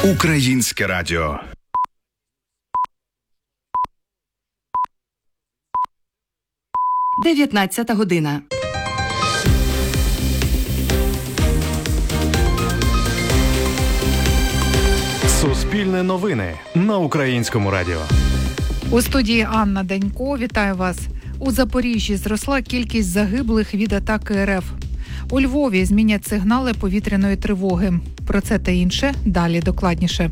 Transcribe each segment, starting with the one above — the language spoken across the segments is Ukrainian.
Українське радіо. Дев'ятнадцята година. Суспільне новини на Українському радіо. У студії Анна Данько. Вітаю вас. У Запоріжжі зросла кількість загиблих від атаки РФ. У Львові змінять сигнали повітряної тривоги. Про це та інше далі докладніше.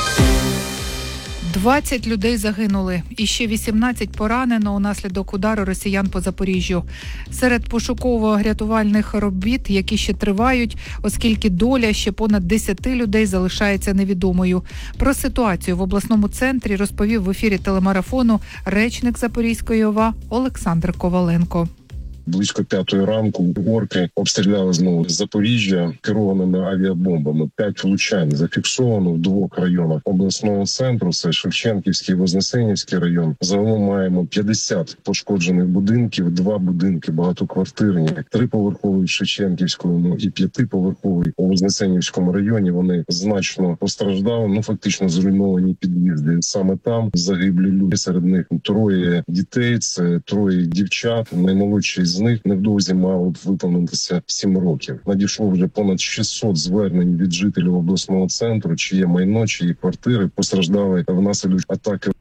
20 людей загинули і ще 18 поранено унаслідок удару росіян по Запоріжжю. Серед пошуково-рятувальних робіт, які ще тривають, оскільки доля ще понад 10 людей залишається невідомою. Про ситуацію в обласному центрі розповів в ефірі телемарафону речник Запорізької ОВА Олександр Коваленко. Близько 5-ї ранку орки обстріляли знову Запоріжжя керованими авіабомбами. 5 влучань зафіксовано в 2 районах обласного центру. Це Шевченківський, Вознесенівський район. Загалом маємо 50 пошкоджених будинків, 2 будинки багатоквартирні, 3-поверховий в Шевченківському і 5-поверховий у Вознесенівському районі. Вони значно постраждали, фактично зруйновані під'їзди. Саме там загиблі люди. Серед них 3 дітей, це 3 дівчат. Наймолодший з них невдовзі мало б виповнитися 7 років. Надійшло вже понад 600 звернень від жителів обласного центру, чиє майно, чиї квартири постраждали внаслідок атаки.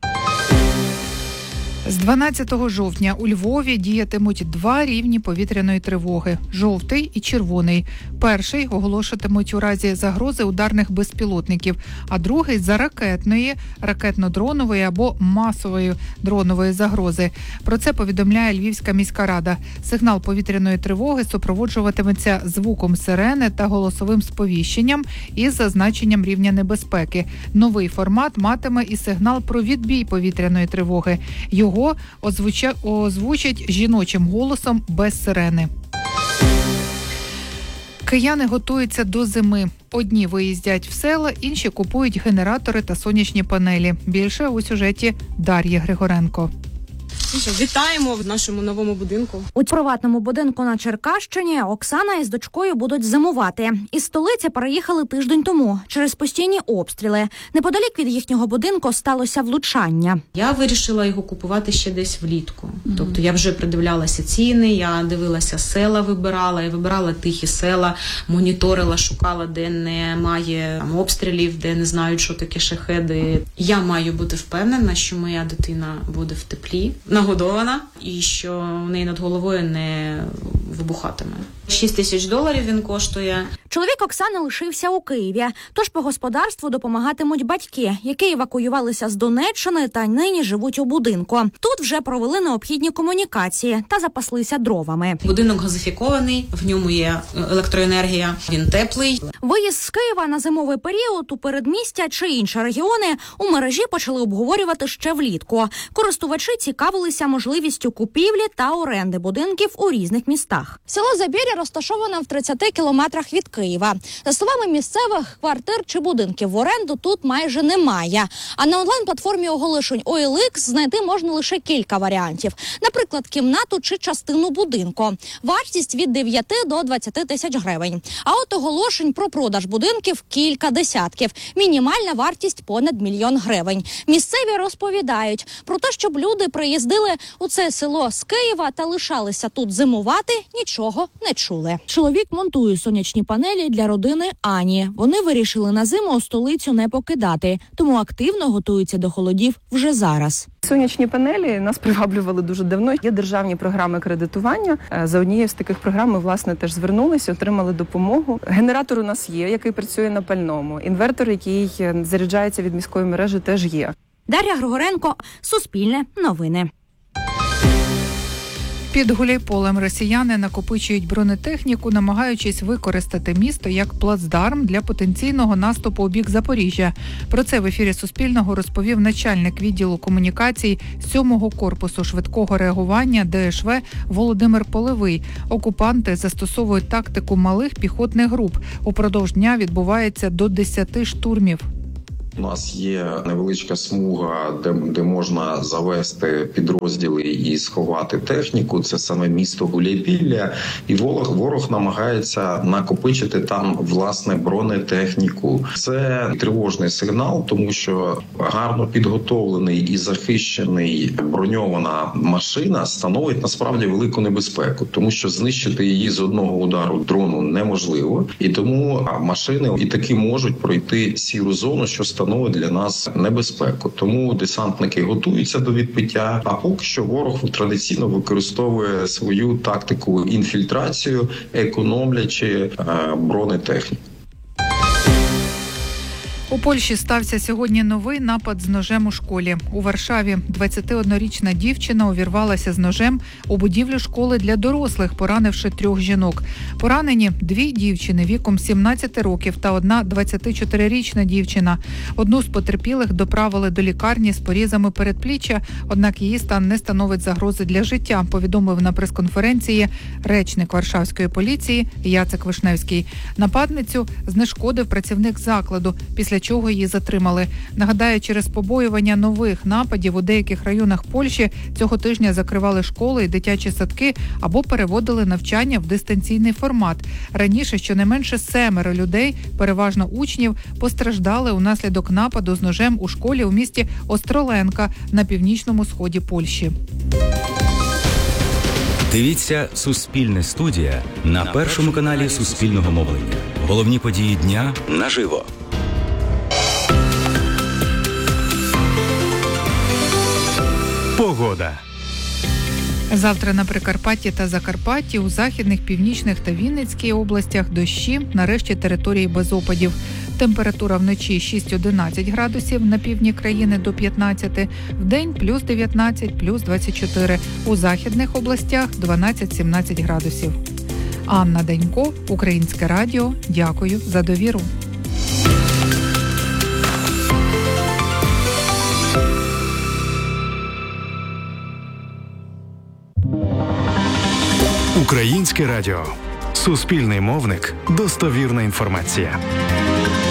З 12 жовтня у Львові діятимуть 2 рівні повітряної тривоги – жовтий і червоний. Перший оголошуватимуть у разі загрози ударних безпілотників, а другий – за ракетної, ракетно-дронової або масової дронової загрози. Про це повідомляє Львівська міська рада. Сигнал повітряної тривоги супроводжуватиметься звуком сирени та голосовим сповіщенням із зазначенням рівня небезпеки. Новий формат матиме і сигнал про відбій повітряної тривоги. Його озвучать жіночим голосом без сирени. Кияни готуються до зими. Одні виїздять в села, інші купують генератори та сонячні панелі. Більше у сюжеті Дар'ї Григоренко. Вітаємо в нашому новому будинку. У приватному будинку на Черкащині Оксана із дочкою будуть зимувати. Із столиці переїхали тиждень тому через постійні обстріли. Неподалік від їхнього будинку сталося влучання. Я вирішила його купувати ще десь влітку. Тобто я вже придивлялася ціни, я дивилася села, вибирала тихі села, моніторила, шукала, де немає обстрілів, де не знають, що таке шахеди. Я маю бути впевнена, що моя дитина буде в теплі, нагодована і що в неї над головою не вибухатиме. $6,000 він коштує. Чоловік Оксани лишився у Києві, тож по господарству допомагатимуть батьки, які евакуювалися з Донеччини та нині живуть у будинку. Тут вже провели необхідні комунікації та запаслися дровами. Будинок газифікований, в ньому є електроенергія, він теплий. Виїзд з Києва на зимовий період у передмістя чи інші регіони у мережі почали обговорювати ще влітку. Користувачі цікавилися можливістю купівлі та оренди будинків у різних містах. Село Забір'я розташоване в 30 кілометрах від Києва. За словами місцевих, квартир чи будинків в оренду тут майже немає. А на онлайн-платформі оголошень OLX знайти можна лише кілька варіантів. Наприклад, кімнату чи частину будинку. Вартість від 9 до 20 тисяч гривень. А от оголошень про продаж будинків кілька десятків. Мінімальна вартість понад $1 мільйон. Місцеві розповідають про те, щоб люди приїздили у це село з Києва та лишалися тут зимувати, нічого не чули. Чоловік монтує сонячні панелі для родини Ані. Вони вирішили на зиму у столицю не покидати, тому активно готуються до холодів вже зараз. Сонячні панелі нас приваблювали дуже давно. Є державні програми кредитування. За однією з таких програм ми, власне, теж звернулися, отримали допомогу. Генератор у нас є, який працює на пальному. Інвертор, який заряджається від міської мережі, теж є. Дар'я Григоренко, Суспільне новини. Під Гуляйполем росіяни накопичують бронетехніку, намагаючись використати місто як плацдарм для потенційного наступу у бік Запоріжжя. Про це в ефірі Суспільного розповів начальник відділу комунікацій 7-го корпусу швидкого реагування ДШВ Володимир Полевий. Окупанти застосовують тактику малих піхотних груп. Упродовж дня відбувається до 10 штурмів. У нас є невеличка смуга, де можна завести підрозділи і сховати техніку. Це саме місто Гуляйпілля. І ворог намагається накопичити там, власне, бронетехніку. Це тривожний сигнал, тому що гарно підготовлений і захищений броньована машина становить насправді велику небезпеку, тому що знищити її з одного удару дрону неможливо. І тому машини і таки можуть пройти сіру зону, що становить для нас небезпеку. Тому десантники готуються до відбиття, а поки що ворог традиційно використовує свою тактику інфільтрацію, економлячи бронетехніку. У Польщі стався сьогодні новий напад з ножем у школі. У Варшаві 21-річна дівчина увірвалася з ножем у будівлю школи для дорослих, поранивши 3 жінок. Поранені 2 дівчини віком 17 років та одна 24-річна дівчина. Одну з потерпілих доправили до лікарні з порізами передпліччя, однак її стан не становить загрози для життя, повідомив на прес-конференції речник Варшавської поліції Яцек Вишневський. Нападницю знешкодив працівник закладу, після чого її затримали. Нагадаю, через побоювання нових нападів у деяких районах Польщі цього тижня закривали школи і дитячі садки або переводили навчання в дистанційний формат. Раніше щонайменше 7 людей, переважно учнів, постраждали унаслідок нападу з ножем у школі у місті Остроленка на північному сході Польщі. Дивіться «Суспільне студія» на першому каналі Суспільного мовлення. Головні події дня наживо. Погода. Завтра на Прикарпатті та Закарпатті, у західних, північних та Вінницькій областях дощі, нарешті території без опадів. Температура вночі 6-11 градусів, на півдні країни до 15, вдень плюс 19, плюс 24, у західних областях 12-17 градусів. Анна Денько, Українське радіо. Дякую за довіру. Українське радіо. Суспільний мовник. Достовірна інформація.